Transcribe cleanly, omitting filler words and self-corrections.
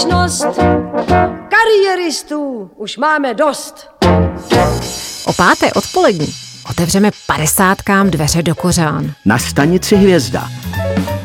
Kariéristů už máme dost. O 5. odpolední otevřeme 50kám dveře do Kořán. Na stanici Hvězda.